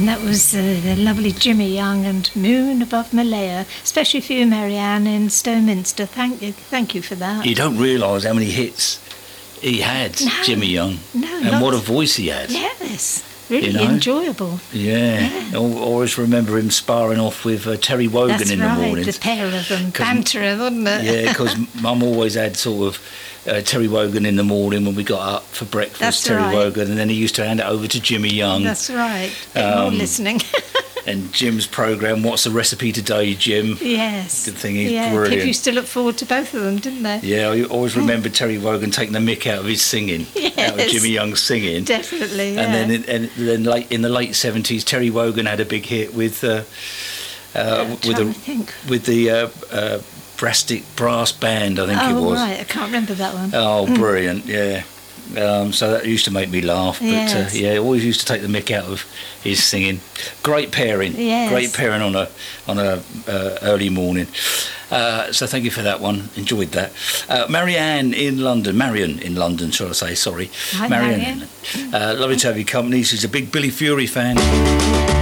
And that was the lovely Jimmy Young and Moon Above Malaya, especially for you, Marianne, in Stowminster. Thank you for that. You don't realise how many hits he had, No. Jimmy Young. No, and what a voice he had. Yes, really You know? enjoyable. Yeah. I always remember him sparring off with Terry Wogan That's in the right, mornings. the pair of them, bantering, wasn't it? Yeah, because Mum always had sort of Terry Wogan in the morning when we got up for breakfast. That's Terry right. Wogan, and then he used to hand it over to Jimmy Young. That's right. Bit more listening. And Jim's programme, What's the Recipe Today, Jim? Yes. Good thing he's yeah, brilliant. People used to look forward to both of them, didn't they? Yeah, I always remember Terry Wogan taking the mick out of his singing, out of Yes. Jimmy Young's singing. Definitely, yeah. And then late in the late 70s, Terry Wogan had a big hit with the brass band, I think it was. Oh, right, I can't remember that one. Oh, brilliant, yeah. So that used to make me laugh, but Yes. always used to take the mick out of his singing. Great pairing, Yes. great pairing on a early morning. So thank you for that one. Enjoyed that. Marion in London, shall I say? Sorry, Hi, Marianne. Lovely to have your company. She's a big Billy Fury fan.